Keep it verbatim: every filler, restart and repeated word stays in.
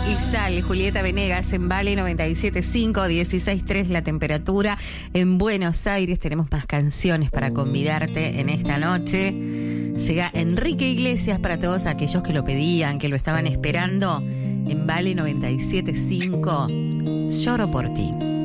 y sal. Julieta Venegas en Vale noventa y siete punto cinco, dieciséis punto tres la temperatura. En Buenos Aires tenemos más canciones para convidarte en esta noche. Llega Enrique Iglesias para todos aquellos que lo pedían, que lo estaban esperando. En Vale noventa y siete punto cinco, Lloro por ti.